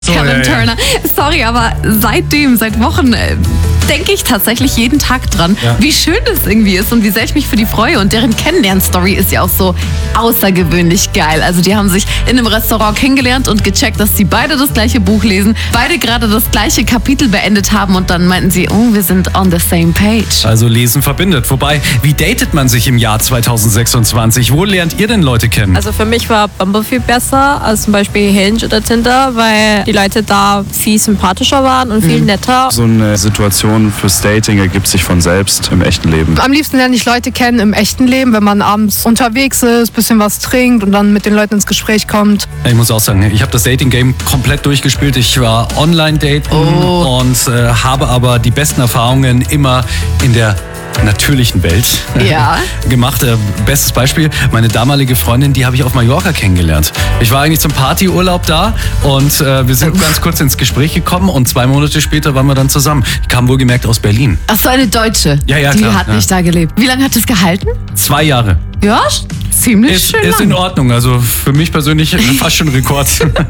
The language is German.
Kevin Turner. Sorry, aber seit Wochen denke ich tatsächlich jeden Tag dran, wie schön das irgendwie ist und wie sehr ich mich für die freue. Und deren Kennenlern-Story ist ja auch so außergewöhnlich geil. Also die haben sich in einem Restaurant kennengelernt und gecheckt, dass sie beide das gleiche Buch lesen, beide gerade das gleiche Kapitel beendet haben und dann meinten sie, oh, wir sind on the same page. Also Lesen verbindet. Wobei, wie datet man sich im Jahr 2026? Wo lernt ihr denn Leute kennen? Also für mich war Bumble viel besser als zum Beispiel Hinge oder Tinder, weil die Leute da viel sympathischer waren und viel netter. So eine Situation fürs Dating ergibt sich von selbst im echten Leben. Am liebsten lerne ich Leute kennen im echten Leben, wenn man abends unterwegs ist, bisschen was trinkt und dann mit den Leuten ins Gespräch kommt. Ich muss auch sagen, ich habe das Dating-Game komplett durchgespielt. Ich war Online-Daten und habe aber die besten Erfahrungen immer in der natürlichen Welt gemacht. Bestes Beispiel, meine damalige Freundin, die habe ich auf Mallorca kennengelernt. Ich war eigentlich zum Partyurlaub da und wir sind ganz kurz ins Gespräch gekommen und 2 Monate später waren wir dann zusammen. Ich kam wohlgemerkt aus Berlin. Ach so, eine Deutsche. Ja, die klar, hat nicht da gelebt. Wie lange hat das gehalten? 2 Jahre. Ja, ziemlich schön Ist lang. in Ordnung. Also für mich persönlich fast schon Rekord.